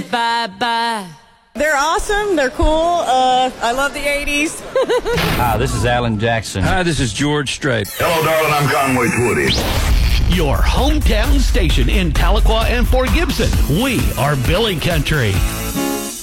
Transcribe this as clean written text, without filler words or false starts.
bye-bye. They're awesome. They're cool. I love the 80s. Hi, this is Alan Jackson. Hi, this is George Strait. Hello, darling. I'm Conway Twitty. Your hometown station in Tahlequah and Fort Gibson. We are Billy Country.